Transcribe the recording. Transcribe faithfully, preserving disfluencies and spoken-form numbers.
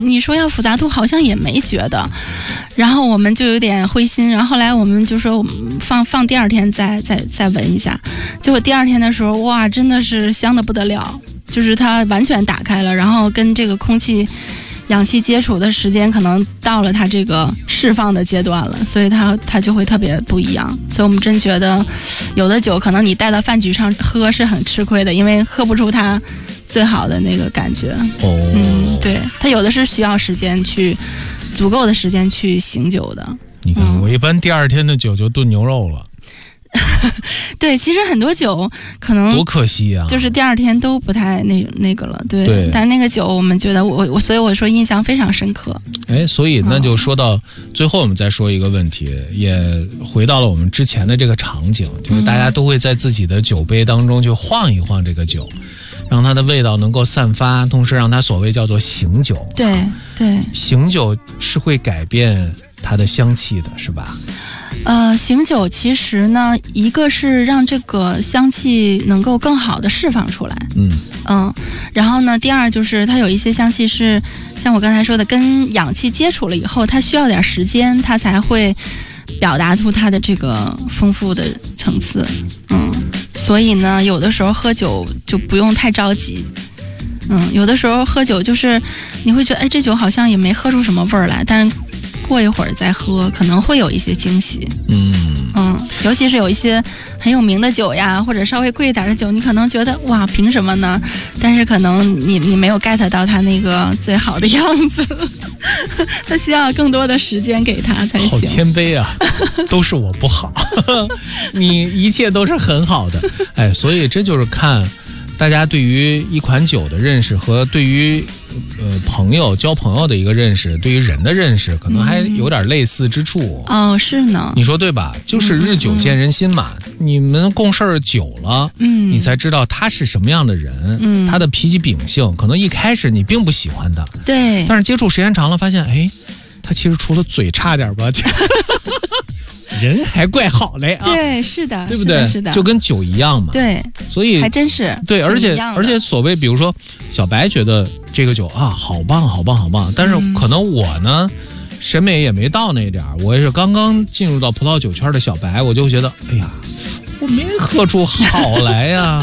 你说要复杂度好像也没觉得，然后我们就有点灰心，然后后来我们就说我们放放第二天再再再闻一下，结果第二天的时候，哇，真的是香得不得了，就是它完全打开了，然后跟这个空气氧气接触的时间可能到了它这个释放的阶段了，所以它它就会特别不一样。所以我们真觉得有的酒可能你带到饭局上喝是很吃亏的，因为喝不出它最好的那个感觉。 哦， 嗯，对，它有的是需要时间去足够的时间去醒酒的。 你看、嗯、我一般第二天的酒就炖牛肉了。 对，其实很多酒可能多可惜啊， 就是第二天都不太那那个了，对。 对， 但是那个酒我们觉得我我所以我说印象非常深刻。 哎，所以那就说到、嗯、最后，我们再说一个问题，也回到了我们之前的这个场景，就是大家都会在自己的酒杯当中去晃一晃这个酒，让它的味道能够散发，同时让它所谓叫做醒酒。 对对， 醒酒是会改变它的香气的，是吧？ 呃，醒酒其实呢，一个是让这个香气能够更好的释放出来， 嗯嗯，然后呢，第二就是它有一些香气是像我刚才说的，跟氧气接触了以后，它需要点时间，它才会表达出它的这个丰富的层次，嗯，所以呢，有的时候喝酒就不用太着急。嗯，有的时候喝酒就是你会觉得，哎，这酒好像也没喝出什么味儿来，但是过一会儿再喝，可能会有一些惊喜。 嗯嗯，尤其是有一些很有名的酒呀，或者稍微贵一点的酒，你可能觉得哇，凭什么呢？但是可能你你没有 get 到它那个最好的样子，它需要更多的时间给它才行。 好谦卑啊，都是我不好，你一切都是很好的。哎，所以这就是看大家对于一款酒的认识和对于呃朋友交朋友的一个认识，对于人的认识可能还有点类似之处。 嗯、哦，是呢， 你说对吧？就是日久见人心嘛。嗯、你们共事儿久了，嗯，你才知道他是什么样的人，嗯，他的脾气秉性，可能一开始你并不喜欢他， 对， 但是接触时间长了，发现哎，他其实除了嘴差点吧。人还怪好嘞啊！ 对，是的， 对不对？ 是的， 就跟酒一样嘛。 对， 所以还真是对，而且而且所谓，比如说小白觉得这个酒啊好棒好棒好棒，但是可能我呢、嗯、审美也没到那点儿，我也是刚刚进入到葡萄酒圈的小白，我就觉得哎呀，我没喝出好来呀。